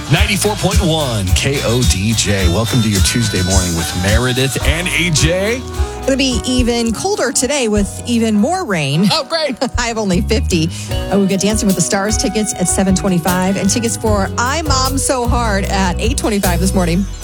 94.1 KODJ. Welcome to your Tuesday morning with Meredith and AJ. Going to be even colder today with even more rain. Oh, great. High of only 50. We've got Dancing with the Stars tickets at 7:25 and tickets for I Mom So Hard at 8:25 this morning.